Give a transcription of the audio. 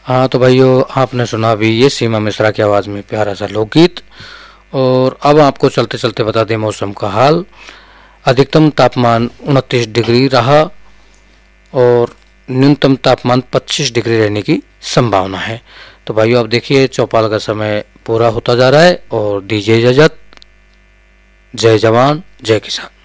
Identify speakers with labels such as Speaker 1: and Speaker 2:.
Speaker 1: हाँ तो भाइयों, आपने सुना अभी ये सीमा मिश्रा की आवाज़ में प्यारा सा लोकगीत। और अब आपको चलते चलते बता दें मौसम का हाल। अधिकतम तापमान 29 डिग्री रहा और न्यूनतम तापमान 25 डिग्री रहने की संभावना है। तो भाइयों, अब देखिए चौपाल का समय पूरा होता जा रहा है और दीजिए इजाज़त। जय जवान जय किसान।